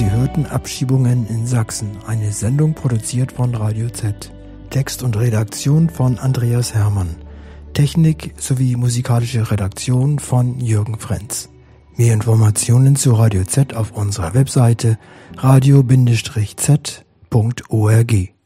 Sie hörten Abschiebungen in Sachsen, eine Sendung produziert von Radio Z. Text und Redaktion von Andreas Hermann. Technik sowie musikalische Redaktion von Jürgen Frenz. Mehr Informationen zu Radio Z auf unserer Webseite radio-z.org.